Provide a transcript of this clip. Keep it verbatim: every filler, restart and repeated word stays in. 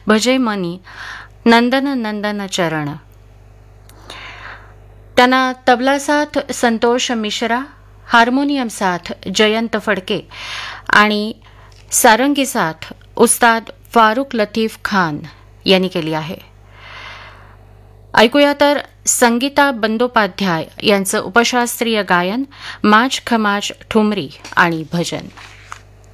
भजे मनी नंदन नंदन चरण. त्यांना तबला साथ संतोष मिश्रा, हार्मोनियम साथ जयंत फडके आणि सारंगी साथ उस्ताद फारुख लतीफ खान यांनी केली आहे. ऐकूया तर संगीता बंदोपाध्याय यांचं उपशास्त्रीय गायन माज खमाज ठुमरी आणि भजन.